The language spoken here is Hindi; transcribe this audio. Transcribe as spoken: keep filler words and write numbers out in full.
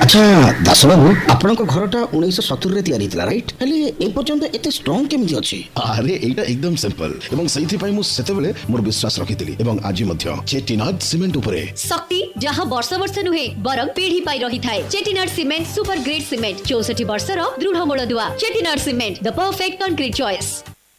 अच्छा दास बाबू आपण घरटा उन्नीस सत्तर रे तैयारी थिला राइट हेले ए पर्यंत एते स्ट्रांग केमिति अछि? अरे एटा एकदम सिंपल एवं सही पाई मु सेतेबेले मोर विश्वास रखितिली एवं आज मध्य चेटिनाड सीमेंट उपरे शक्ति जहां वर्ष वर्ष नुहे बरं पीढ़ी पाई रही थाए। Chettinad cement super grade cement चौसठ वर्ष रो दृढ़ मूलदुआ। Chettinad cement the perfect concrete choice.